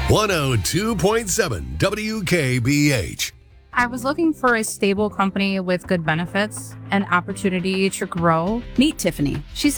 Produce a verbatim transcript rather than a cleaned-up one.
one oh two point seven W K B H. I was looking for a stable company with good benefits and opportunity to grow. Meet Tiffany. She's